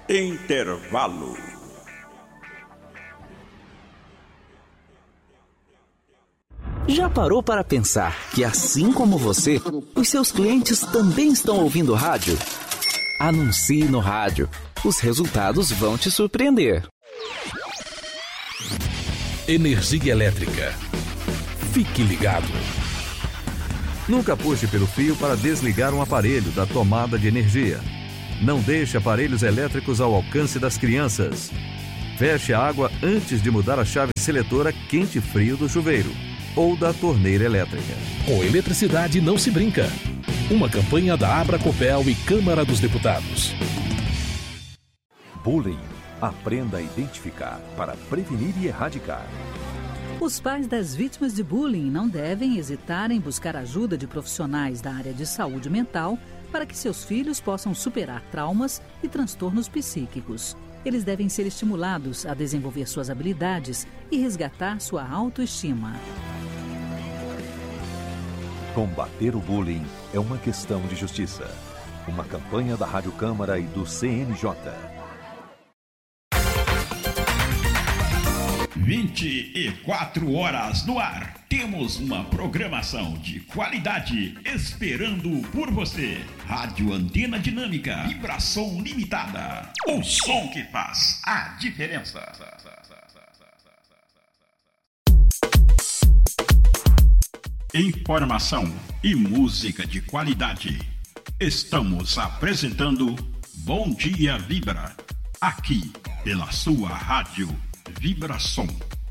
Intervalo. Já parou para pensar que, assim como você, os seus clientes também estão ouvindo rádio? Anuncie no rádio. Os resultados vão te surpreender. Energia elétrica. Fique ligado. Nunca puxe pelo fio para desligar um aparelho da tomada de energia. Não deixe aparelhos elétricos ao alcance das crianças. Feche a água antes de mudar a chave seletora quente-frio do chuveiro ou da torneira elétrica. Com eletricidade não se brinca. Uma campanha da Abracopel e Câmara dos Deputados. Bullying. Aprenda a identificar para prevenir e erradicar. Os pais das vítimas de bullying não devem hesitar em buscar ajuda de profissionais da área de saúde mental para que seus filhos possam superar traumas e transtornos psíquicos. Eles devem ser estimulados a desenvolver suas habilidades e resgatar sua autoestima. Combater o bullying é uma questão de justiça. Uma campanha da Rádio Câmara e do CNJ. 24 horas no ar. Temos uma programação de qualidade esperando por você. Rádio Antena Dinâmica, vibração limitada. O som que faz a diferença. Informação e música de qualidade. Estamos apresentando Bom Dia Vibra, aqui pela sua rádio Vibração.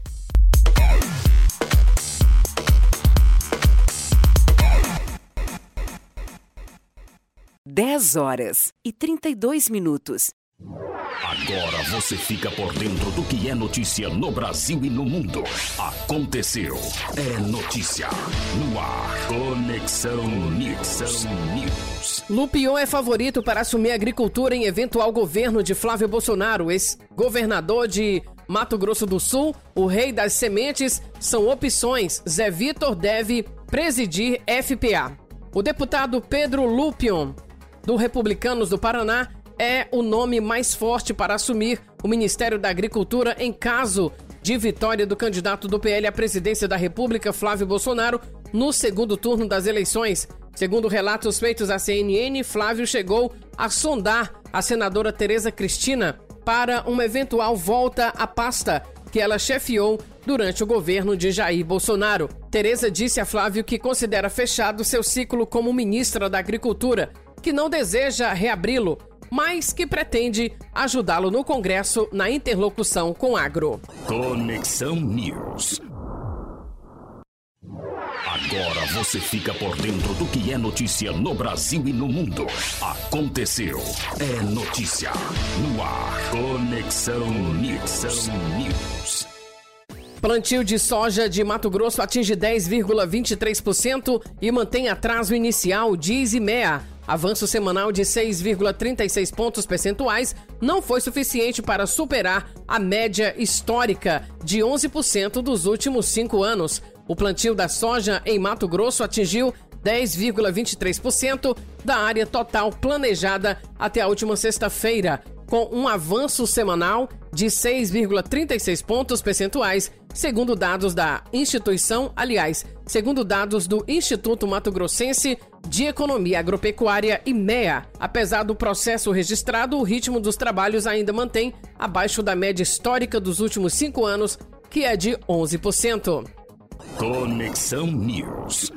Dez horas e 32 minutos. Agora você fica por dentro do que é notícia no Brasil e no mundo. Aconteceu. É notícia. No ar. Conexão News. Lupion é favorito para assumir a agricultura em eventual governo de Flávio Bolsonaro. Ex-governador de Mato Grosso do Sul, o rei das sementes, são opções. Zé Vitor deve presidir FPA. O deputado Pedro Lupion, do Republicanos do Paraná, é o nome mais forte para assumir o Ministério da Agricultura em caso de vitória do candidato do PL à presidência da República, Flávio Bolsonaro, no segundo turno das eleições. Segundo relatos feitos à CNN, Flávio chegou a sondar a senadora Tereza Cristina para uma eventual volta à pasta que ela chefiou durante o governo de Jair Bolsonaro. Tereza disse a Flávio que considera fechado seu ciclo como ministra da Agricultura, que não deseja reabri-lo, mas que pretende ajudá-lo no Congresso na interlocução com o agro. Conexão News. Agora você fica por dentro do que é notícia no Brasil e no mundo. Aconteceu. É notícia. No ar. Conexão News. Plantio de soja de Mato Grosso atinge 10,23% e mantém atraso inicial, diz IMEA. Avanço semanal de 6,36 pontos percentuais não foi suficiente para superar a média histórica de 11% dos últimos 5 anos. O plantio da soja em Mato Grosso atingiu 10,23% da área total planejada até a última sexta-feira, com um avanço semanal de 6,36 pontos percentuais, segundo dados da instituição, segundo dados do Instituto Mato Grossense de Economia Agropecuária, IMEA. Apesar do processo registrado, o ritmo dos trabalhos ainda mantém abaixo da média histórica dos últimos 5 anos, que é de 11%. Conexão News.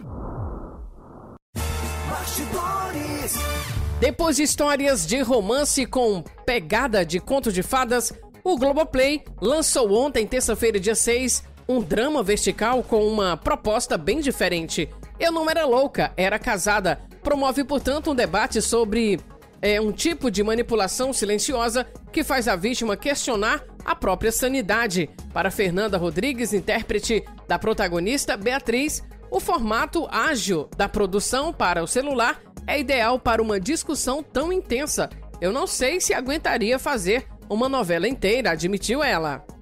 Depois de histórias de romance com pegada de conto de fadas, o Globoplay lançou ontem, terça-feira, dia 6, um drama vertical com uma proposta bem diferente. Eu Não Era Louca, Era Casada. Promove, portanto, um debate sobre um tipo de manipulação silenciosa que faz a vítima questionar a própria sanidade. Para Fernanda Rodrigues, intérprete da protagonista Beatriz, o formato ágil da produção para o celular é ideal para uma discussão tão intensa. Eu não sei se aguentaria fazer uma novela inteira, admitiu ela.